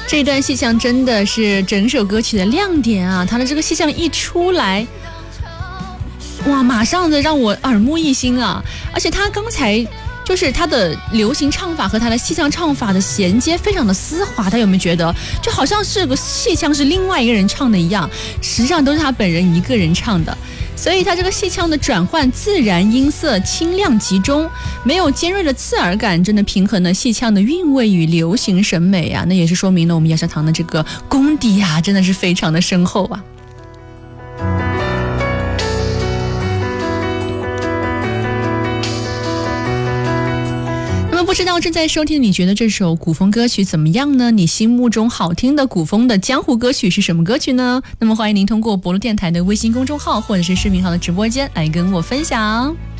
这段戏腔真的是整首歌曲的亮点啊！他的这个戏腔一出来，哇，马上的让我耳目一新啊！而且他刚才就是他的流行唱法和他的戏腔唱法的衔接非常的丝滑，大家有没有觉得就好像是个戏腔是另外一个人唱的一样，实际上都是他本人一个人唱的。所以他这个戏腔的转换自然，音色清亮集中，没有尖锐的刺耳感，真的平衡了戏腔的韵味与流行审美啊！那也是说明了我们雅小堂的这个功底啊，真的是非常的深厚啊。不知道正在收听你觉得这首古风歌曲怎么样呢？你心目中好听的古风的江湖歌曲是什么歌曲呢？那么欢迎您通过博路电台的微信公众号或者是视频号的直播间来跟我分享。